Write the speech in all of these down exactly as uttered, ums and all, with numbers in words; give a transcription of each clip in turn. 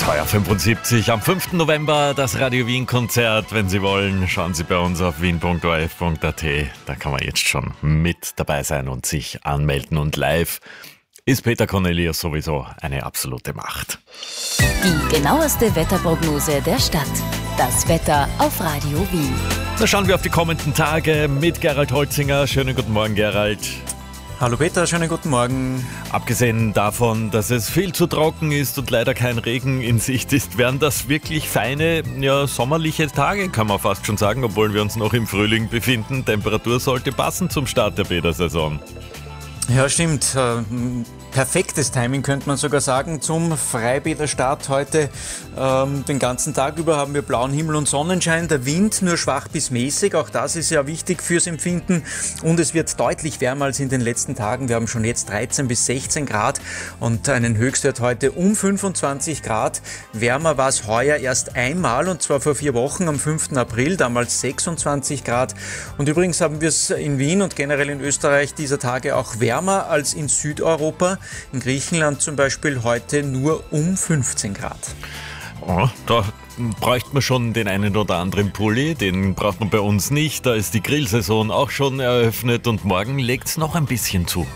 Feuer fünfundsiebzig am fünften November das Radio Wien Konzert. Wenn Sie wollen, schauen Sie bei uns auf wien punkt o r f punkt a t. Da kann man jetzt schon mit dabei sein und sich anmelden. Und live ist Peter Cornelius sowieso eine absolute Macht. Die genaueste Wetterprognose der Stadt. Das Wetter auf Radio Wien. Da schauen wir auf die kommenden Tage mit Gerald Holzinger. Schönen guten Morgen, Gerald. Hallo Peter, schönen guten Morgen. Abgesehen davon, dass es viel zu trocken ist und leider kein Regen in Sicht ist, wären das wirklich feine, ja, sommerliche Tage, kann man fast schon sagen, obwohl wir uns noch im Frühling befinden. Temperatur sollte passen zum Start der Bädersaison. Ja, stimmt. Perfektes Timing, könnte man sogar sagen, zum Freibäderstart heute. Ähm, den ganzen Tag über haben wir blauen Himmel und Sonnenschein, der Wind nur schwach bis mäßig, auch das ist ja wichtig fürs Empfinden, und es wird deutlich wärmer als in den letzten Tagen. Wir haben schon jetzt dreizehn bis sechzehn Grad und einen Höchstwert heute um fünfundzwanzig Grad. Wärmer war es heuer erst einmal, und zwar vor vier Wochen am fünften April, damals sechsundzwanzig Grad. Und übrigens haben wir es in Wien und generell in Österreich dieser Tage auch wärmer als in Südeuropa. In Griechenland zum Beispiel heute nur um fünfzehn Grad. Oh, da bräuchte man schon den einen oder anderen Pulli, den braucht man bei uns nicht. Da ist die Grillsaison auch schon eröffnet und morgen legt es noch ein bisschen zu.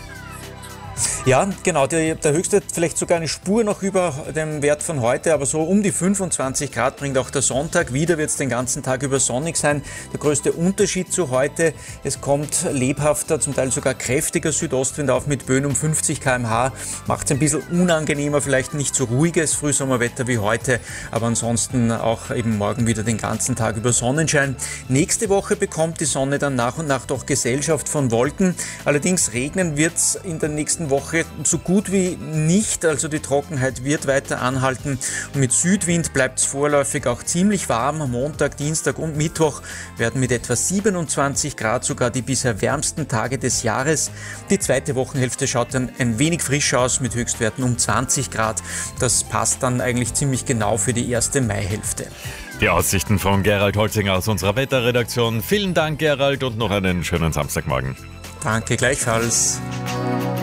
Ja, genau, der, der Höchstwert vielleicht sogar eine Spur noch über dem Wert von heute, aber so um die fünfundzwanzig Grad bringt auch der Sonntag. Wieder wird es den ganzen Tag über sonnig sein. Der größte Unterschied zu heute, es kommt lebhafter, zum Teil sogar kräftiger Südostwind auf mit Böen um fünfzig Kilometer pro Stunde. Macht es ein bisschen unangenehmer, vielleicht nicht so ruhiges Frühsommerwetter wie heute, aber ansonsten auch eben morgen wieder den ganzen Tag über Sonnenschein. Nächste Woche bekommt die Sonne dann nach und nach doch Gesellschaft von Wolken. Allerdings regnen wird es in der nächsten Woche so gut wie nicht, also die Trockenheit wird weiter anhalten, und mit Südwind bleibt es vorläufig auch ziemlich warm. Montag, Dienstag und Mittwoch werden mit etwa siebenundzwanzig Grad sogar die bisher wärmsten Tage des Jahres. Die zweite Wochenhälfte schaut dann ein wenig frischer aus mit Höchstwerten um zwanzig Grad. Das passt dann eigentlich ziemlich genau für die erste Maihälfte. Die Aussichten von Gerald Holzinger aus unserer Wetterredaktion. Vielen Dank, Gerald, und noch einen schönen Samstagmorgen. Danke, gleichfalls.